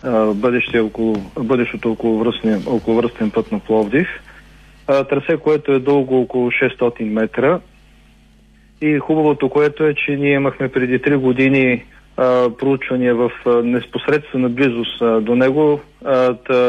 бъдещото околовръстен път на Пловдив. Трасе, което е дълго около 600 метра. И хубавото, което е, че ние имахме преди 3 години проучвания в непосредствена близост до него.